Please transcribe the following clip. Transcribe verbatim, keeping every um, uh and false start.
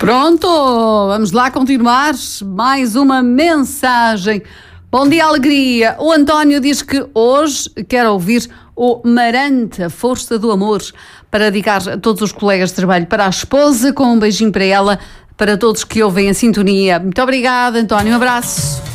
Pronto, vamos lá continuar. Mais uma mensagem. Bom dia, alegria. O António diz que hoje quer ouvir o Marante, a Força do Amor, para dedicar a todos os colegas de trabalho, para a esposa, com um beijinho para ela, para todos que ouvem a sintonia. Muito obrigada, António. Um abraço.